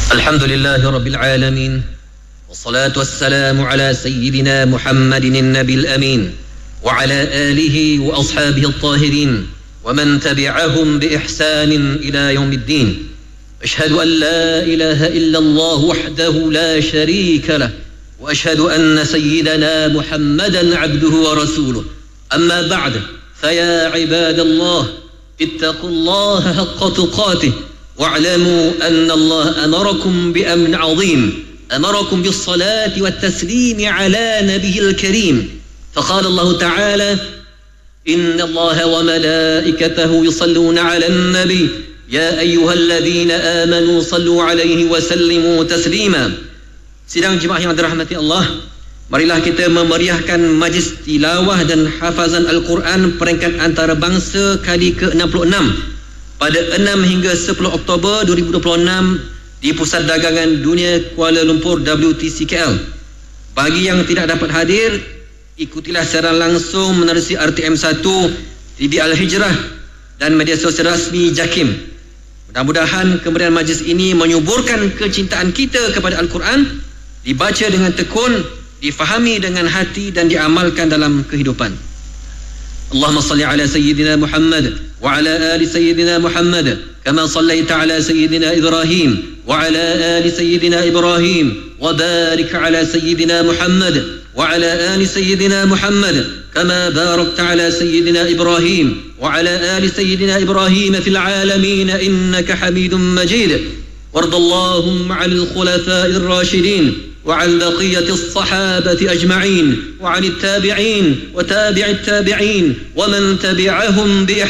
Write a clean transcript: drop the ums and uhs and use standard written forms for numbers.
الحمد لله رب العالمين والصلاة والسلام على سيدنا محمد النبي الأمين وعلى آله وأصحابه الطاهرين ومن تبعهم بإحسان إلى يوم الدين. أشهد أن لا إله إلا الله وحده لا شريك له وأشهد أن سيدنا محمدا عبده ورسوله. أما بعد فيا عباد الله اتقوا الله حق تقاته واعلموا أن الله أمركم بأمر عظيم، أمركم بالصلاة والتسليم على نبيه الكريم، فقال الله تعالى: إن الله وملائكته يصلون على النبي يا أيها الذين آمنوا صلوا عليه وسلموا تسليما. Sidang jemaah yang dirahmati Allah, marilah kita memeriahkan majlis tilawah dan hafazan Al-Quran peringkat antarabangsa kali ke-66 pada 6 hingga 10 Oktober 2026 di Pusat Dagangan Dunia Kuala Lumpur WTCKL. Bagi yang tidak dapat hadir, ikutilah secara langsung menerusi RTM 1 TV Al-Hijrah dan media sosial rasmi JAKIM. Mudah-mudahan kemudian majlis ini menyuburkan kecintaan kita kepada Al-Quran, dibaca dengan tekun, difahami dengan hati dan diamalkan dalam kehidupan. Allahumma salli ala Sayyidina Muhammad wa ala ali Sayyidina Muhammad kama sallaita ala Sayyidina Ibrahim wa ala ali Sayyidina Ibrahim wa barik ala Sayyidina Muhammad wa ala ali Sayyidina Muhammad kama barakta ala Sayyidina Ibrahim wa ala ali Sayyidina Ibrahim fil alamin innaka Hamidum Majid. وارض اللهم عن الخلفاء الراشدين وعن بقية الصحابة أجمعين وعن التابعين وتابع التابعين ومن تبعهم بإحسان